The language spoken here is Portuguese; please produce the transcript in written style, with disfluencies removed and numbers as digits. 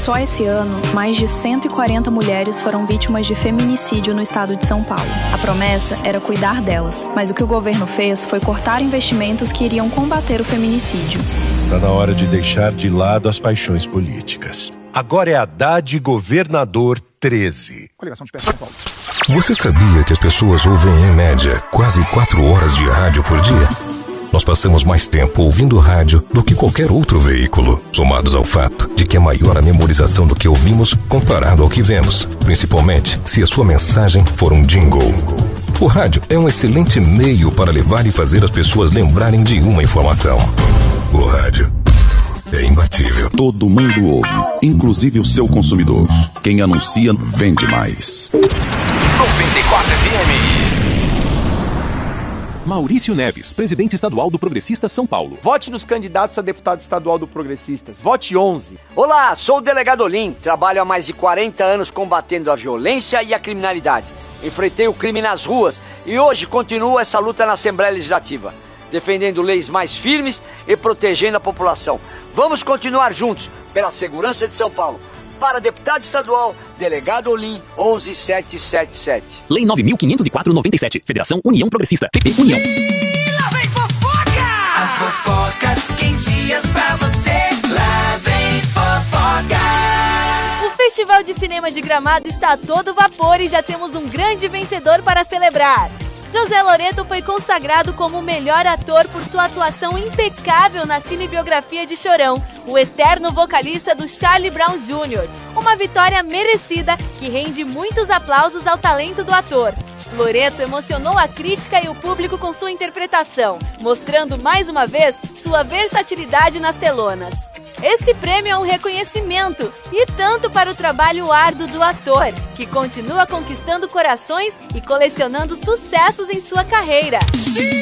Só esse ano, mais de 140 mulheres foram vítimas de feminicídio no estado de São Paulo. A promessa era cuidar delas, mas o que o governo fez foi cortar investimentos que iriam combater o feminicídio. Tá na hora de deixar de lado as paixões políticas. Agora é Haddad Governador 13. Coligação de Perto São Paulo. Você sabia que as pessoas ouvem, em média, quase 4 horas de rádio por dia? Nós passamos mais tempo ouvindo rádio do que qualquer outro veículo, somados ao fato de que é maior a memorização do que ouvimos comparado ao que vemos, principalmente se a sua mensagem for um jingle. O rádio é um excelente meio para levar e fazer as pessoas lembrarem de uma informação. O rádio é imbatível. Todo mundo ouve, inclusive o seu consumidor. Quem anuncia, vende mais. 94 FM. Maurício Neves, presidente estadual do Progressistas São Paulo. Vote nos candidatos a deputado estadual do Progressistas. Vote 11. Olá, sou o delegado Olim. Trabalho há mais de 40 anos combatendo a violência e a criminalidade. Enfrentei o crime nas ruas e hoje continuo essa luta na Assembleia Legislativa, defendendo leis mais firmes e protegendo a população. Vamos continuar juntos pela segurança de São Paulo. Para deputado estadual, delegado Olim, 11777. Lei 9.504/97. Federação União Progressista. PP União. Lá vem fofoca! As fofocas quentinhas pra você. Lá vem fofoca! O Festival de Cinema de Gramado está a todo vapor e já temos um grande vencedor para celebrar. José Loreto foi consagrado como o melhor ator por sua atuação impecável na cinebiografia de Chorão, o eterno vocalista do Charlie Brown Jr. Uma vitória merecida que rende muitos aplausos ao talento do ator. Loreto emocionou a crítica e o público com sua interpretação, mostrando mais uma vez sua versatilidade nas telonas. Esse prêmio é um reconhecimento, e tanto para o trabalho árduo do ator, que continua conquistando corações e colecionando sucessos em sua carreira.